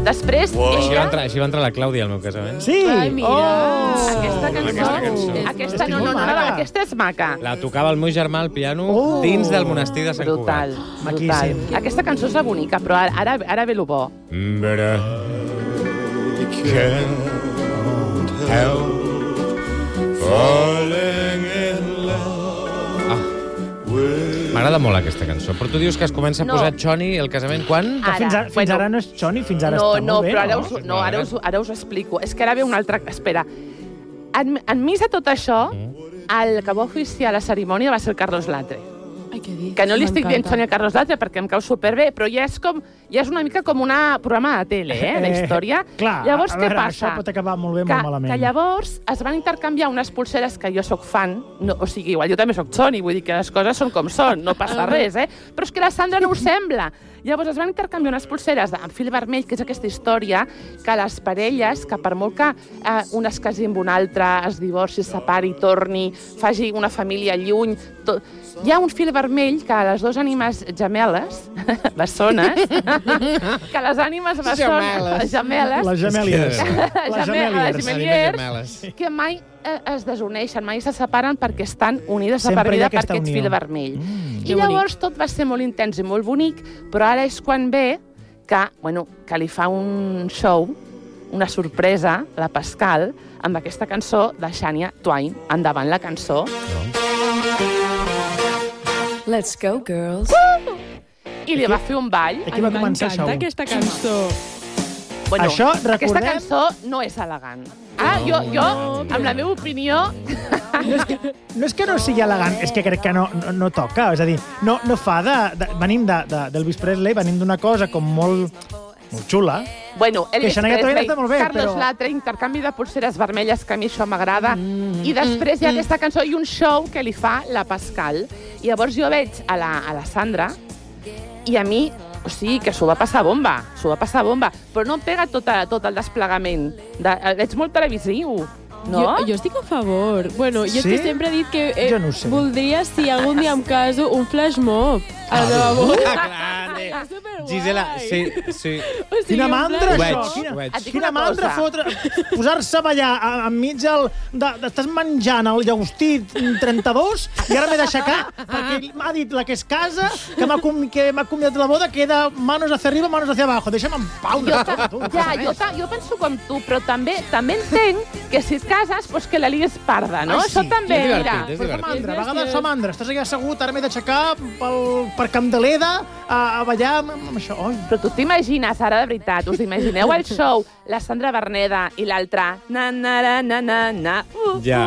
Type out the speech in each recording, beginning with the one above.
Després, ella... Així va entrar la Clàudia al meu casament. Sí! Ai, mira. Aquesta cançó... Aquesta no, aquesta és maca. La tocava el meu germà al piano dins del monestir de Sant Cugat. Brutal. Aquesta cançó és la bonica, però ara ve lo bo. But I can't help falling in love. M'agrada molt aquesta cançó, però tu dius que es comença a posar xoni el casament quan? Fins ara no és xoni, fins ara està molt bé, no? Ara us ho explico. És que ara ve un altre... Espera. Enmig de tot això, el que va oficiar la cerimònia va ser el Carlos Latre. Ai, què dic? Que no li estic dient Sonia Carlos Latre perquè em cau superbé, però ja és una mica com un programa de tele, la història. Clar, llavors, què passa? Això pot acabar molt bé, molt malament. Que llavors es van intercanviar unes pulseres que jo sóc fan, o sigui, igual jo també sóc Sony, vull dir que les coses són com són, no passa res, però és que la Sandra no ho sembla. Llavors es van intercanviar unes pulseres amb fil vermell, que és aquesta història que les parelles, que per molt que una es casi amb una altra, es divorci, es separi, torni, faci una família lluny... Hi ha un fil vermell que les dues ànimes gemeles, bessones, que les ànimes bessones, gemeliers, que mai es desuneixen, mai se separen perquè estan unides a per vida per aquest fil vermell. I llavors tot va ser molt intens i molt bonic, però ara és quan ve que li fa un show, una sorpresa, la Pascal, amb aquesta cançó de Shania Twain. Endavant la cançó. Let's go, girls. I li va fer un ball. Aquí va començar el show. M'encanta aquesta cançó. Bueno, això, recordem... Aquesta cançó no és elegant. Jo, amb la meva opinió... No és que no sigui elegant, és que crec que no toca. És a dir, no fa venim d'Elvis Presley, venim d'una cosa com molt xula. Bueno, Elvis Presley, Carlos però... Latre, intercanvi de pulseres vermelles, que a mi això m'agrada, i després hi ha aquesta cançó i un show que li fa la Pascal. I llavors jo veig a la Sandra i a mi, o sigui, que s'ho va passar bomba, però no em pega tot el desplegament. Veig molt televisiu. No? Jo estic a favor. Bueno, jo és que sempre he dit que voldria, si algun dia em caso, un flash mob a la meva boda. Gisela, sí. Quina mandra, això! Quina mandra posar-se a ballar enmig estàs menjant el llagostí 32 i ara m'he d'aixecar perquè m'ha dit la que es casa que m'ha convidat la boda queda manos hacia arriba, manos hacia abajo. Deixa'm en pau. Jo penso com tu, però també entenc que si et cases, doncs que la lies parda, no? Això també, mira. És divertit. A vegades fa mandra. Estàs allà assegut, ara m'he d'aixecar per Candeleda a ballar amb això. Però tu t'imagines, ara de veritat, us imagineu el show, la Sandra Berneda i l'altra na. Ja.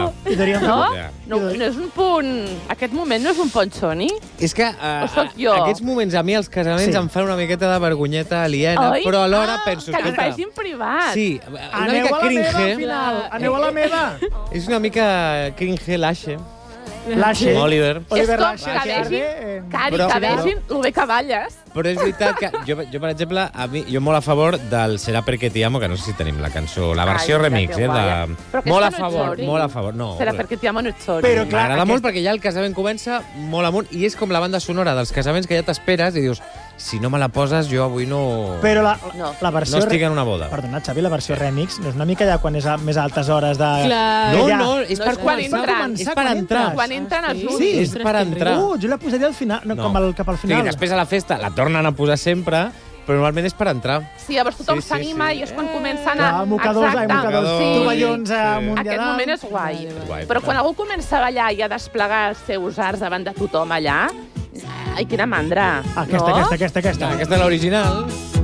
No és un punt... Aquest moment no és un punt Sony? És que aquests moments a mi els casaments em fan una miqueta de vergonyeta aliena, però alhora penso... Que li facin privat. Sí, una mica cringe. Aneu a la meva. És una mica cringe l'Aixe. L'Aixe. Oliver Lasche. Que vegin el bé que balles. Però és veritat que jo, per exemple, jo molt a favor del Serà perquè t'hi amo, que no sé si tenim la cançó, la versió remix, molt a favor. No, Serà perquè t'hi amo no ets Sony. M'agrada molt perquè ja el casament comença molt amunt i és com la banda sonora dels casaments que ja t'esperes i dius, si no me la poses, jo avui no... Però la versió... No estic en una boda. Perdona, Xavi, la versió remix no és una mica ja quan és a més altes hores de... No, és per quan entrar. Quan entren els últims. Sí, és per entrar. Jo la posaria al final, cap al final. Sí, després a la festa la tornen a posar sempre, però normalment és per entrar. Sí, llavors tothom s'anima i és quan comencen a... Mocadors, tovallons mundial. Aquest moment és guai. Però quan algú comença a ballar i a desplegar els seus arts davant de tothom allà... Ai, quina mandra. Aquesta. Aquesta és l'original.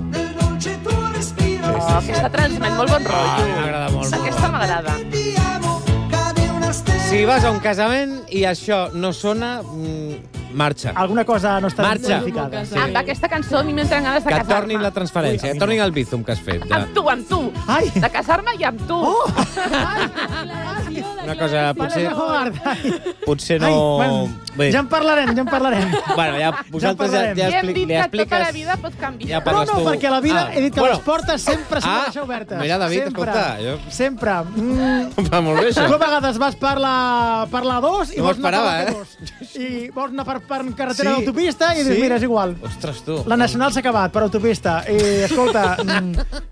Aquesta transmet molt bon rotllo. M'agrada molt. Aquesta m'agrada. Si vas a un casament i això no sona, marxa. Alguna cosa no està planificada. Amb aquesta cançó a mi m'entren ganes de casar-me. Que tornin la transferència, que tornin el Bizum que has fet. Amb tu. De casar-me i amb tu. Una cosa, potser no... Ja en parlarem. Bueno, ja vosaltres ja hem dit que expliques... tota la vida pot canviar. No, perquè a la vida he dit que les portes sempre s'han de deixar obertes. Mira, David, escolta. Sempre. Va molt bé, això. Tu a vegades vas per la 2 i vols anar per la 2. I vols anar per carretera d'autopista i dius, mira, és igual. Ostres, tu. La nacional s'ha acabat per autopista. I, escolta,